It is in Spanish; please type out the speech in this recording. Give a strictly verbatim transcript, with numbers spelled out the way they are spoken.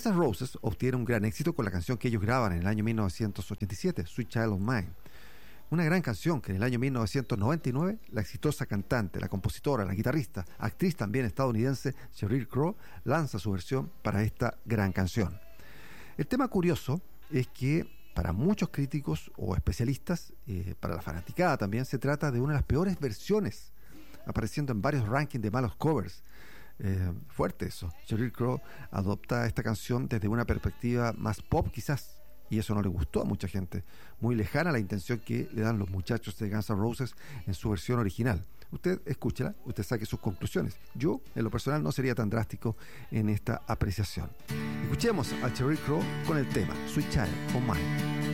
N' Roses obtiene un gran éxito con la canción que ellos graban en el año mil novecientos ochenta y siete, Sweet Child of Mine. Una gran canción que en el año mil novecientos noventa y nueve la exitosa cantante, la compositora, la guitarrista, actriz también estadounidense Sheryl Crow lanza su versión para esta gran canción. El tema curioso es que para muchos críticos o especialistas, eh, para la fanaticada también, se trata de una de las peores versiones, apareciendo en varios rankings de malos covers. Eh, fuerte eso. Sheryl Crow adopta esta canción desde una perspectiva más pop quizás, y eso no le gustó a mucha gente, muy lejana a la intención que le dan los muchachos de Guns N' Roses en su versión original. Usted escúchela, usted saque sus conclusiones. Yo, en lo personal, no sería tan drástico en esta apreciación. Escuchemos a Sheryl Crow con el tema Sweet Child of Mine.